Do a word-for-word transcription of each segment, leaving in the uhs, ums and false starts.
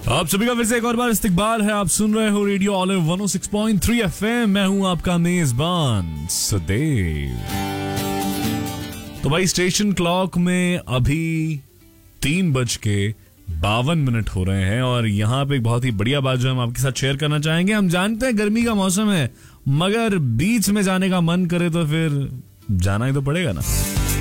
आप सभी का फिर से एक और बार इस्तकबाल है। आप सुन रहे हो रेडियो ऑलिव वन ओ सिक्स पॉइंट थ्री एफएम। मैं हूं आपका मेजबान सदैव। तो भाई स्टेशन क्लॉक में अभी तीन बज के बावन मिनट हो रहे हैं और यहाँ पे एक बहुत ही बढ़िया बात जो हम आपके साथ शेयर करना चाहेंगे। हम जानते हैं गर्मी का मौसम है, मगर बीच में जाने का मन करे तो फिर जाना ही तो पड़ेगा ना।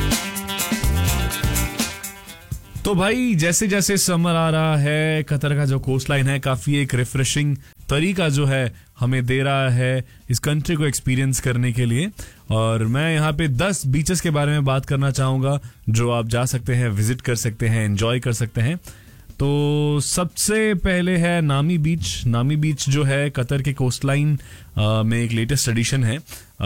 तो भाई जैसे जैसे समर आ रहा है, कतर का जो कोस्ट लाइन है काफी एक रिफ्रेशिंग तरीका जो है हमें दे रहा है इस कंट्री को एक्सपीरियंस करने के लिए। और मैं यहाँ पे दस बीचेस के बारे में बात करना चाहूंगा जो आप जा सकते हैं, विजिट कर सकते हैं, एंजॉय कर सकते हैं। तो सबसे पहले है नामी बीच। नामी बीच जो है कतर के कोस्ट लाइन में एक लेटेस्ट एडिशन है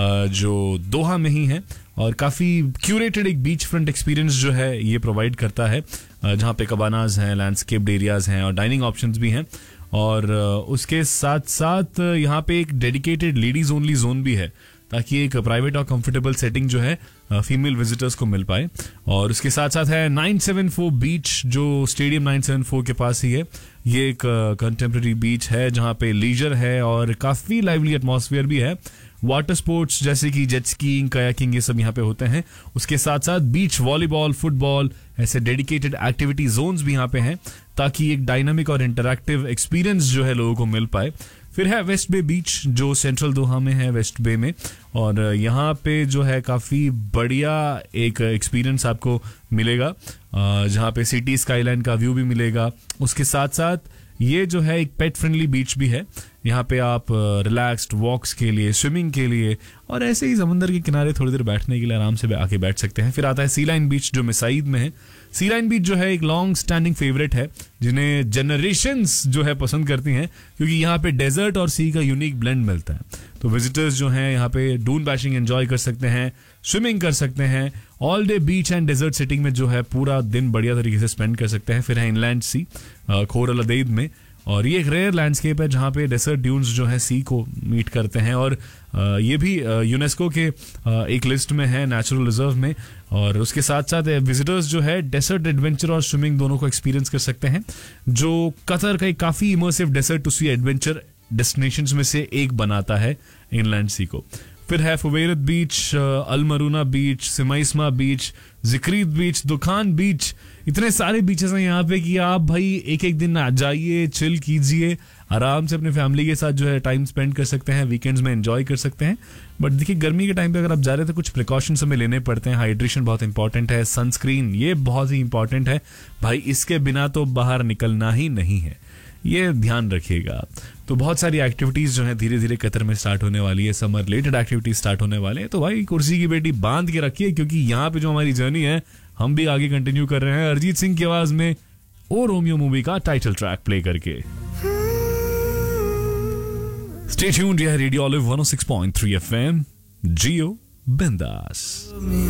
जो दोहा में ही है और काफी क्यूरेटेड एक बीच फ्रंट एक्सपीरियंस जो है ये प्रोवाइड करता है, जहाँ पे कबानाज हैं, लैंडस्केप्ड एरियाज हैं और डाइनिंग ऑप्शंस भी हैं। और उसके साथ साथ यहाँ पे एक डेडिकेटेड लेडीज ओनली जोन भी है ताकि एक प्राइवेट और कंफर्टेबल सेटिंग जो है फीमेल विजिटर्स को मिल पाए। और उसके साथ साथ है नाइन सेवन फोर बीच जो स्टेडियम नाइन सेवन फोर के पास ही है। ये एक कंटेम्प्रेरी बीच है जहाँ पे लीजर है और काफी लाइवली एटमॉस्फेयर भी है। वाटर स्पोर्ट्स जैसे कि जेट स्कीइंग, कायाकिंग ये सब यहाँ पे होते हैं। उसके साथ साथ बीच वॉलीबॉल, फुटबॉल ऐसे डेडिकेटेड एक्टिविटी जोन्स भी यहाँ पे हैं ताकि एक डायनामिक और इंटरैक्टिव एक्सपीरियंस जो है लोगों को मिल पाए। फिर है वेस्ट बे बीच जो सेंट्रल दोहा में है, वेस्ट बे में। और यहाँ पे जो है काफी बढ़िया एक एक्सपीरियंस आपको मिलेगा जहाँ पे सिटी स्काईलाइन का व्यू भी मिलेगा। उसके साथ साथ ये जो है एक पेट फ्रेंडली बीच भी है। यहाँ पे आप रिलैक्स्ड वॉक्स के लिए, स्विमिंग के लिए और ऐसे ही समुद्र के किनारे थोड़ी देर बैठने के लिए आराम से आके बैठ सकते हैं। फिर आता है सी लाइन बीच जो मिसाइद में है। सी लाइन बीच जो है एक लॉन्ग स्टैंडिंग फेवरेट है जिन्हें जनरेशंस जो है पसंद करती हैं क्योंकि यहाँ पे डेजर्ट और सी का यूनिक ब्लेंड मिलता है। तो विजिटर्स जो हैं यहाँ पे डून बैशिंग एंजॉय कर सकते हैं, स्विमिंग कर सकते हैं, all day beach and desert sitting में जो है पूरा दिन बढ़िया तरीके से स्पेंड कर सकते हैं। फिर है इनलैंड सी खोर लदेद में और ये एक रेयर लैंडस्केप है जहाँ पे डेसर्ट ड्यून्स जो है सी को मीट करते हैं और ये भी यूनेस्को के एक लिस्ट में है नेचुरल रिजर्व में। और उसके साथ साथ विजिटर्स जो है डेसर्ट एडवेंचर और स्विमिंग दोनों को एक्सपीरियंस कर सकते हैं जो कतर का एक काफी immersive dessert to C adventure destinations में से एक बनाता है इनलैंड सी को। फिर है फुवेरत बीच, अलमरूना बीच, सिमाइस्मा बीच, जिक्रीत बीच, दुखान बीच। इतने सारे बीचेस हैं यहाँ पे कि आप भाई एक एक दिन आ जाइए, चिल कीजिए, आराम से अपने फैमिली के साथ जो है टाइम स्पेंड कर सकते हैं, वीकेंड्स में एंजॉय कर सकते हैं। बट देखिए गर्मी के टाइम पे अगर आप जा रहे हैं तो कुछ प्रिकॉशंस हमें लेने पड़ते हैं। हाइड्रेशन बहुत इंपॉर्टेंट है, सनस्क्रीन ये बहुत ही इंपॉर्टेंट है भाई, इसके बिना तो बाहर निकलना ही नहीं है, ये ध्यान रखिएगा। तो बहुत सारी एक्टिविटीज जो है धीरे धीरे कतर में स्टार्ट होने वाली है, समर रिलेटेड एक्टिविटीज स्टार्ट होने वाले हैं। तो भाई कुर्सी की बेटी बांध के रखिए क्योंकि यहाँ पे जो हमारी जर्नी है हम भी आगे कंटिन्यू कर रहे हैं अरिजीत सिंह की आवाज में ओ रोमियो मूवी का टाइटल ट्रैक प्ले करके। स्टे ट्यून्ड, यह रेडियो ऑलिव वन ओ सिक्स पॉइंट थ्री एफएम, जियो बिंदास।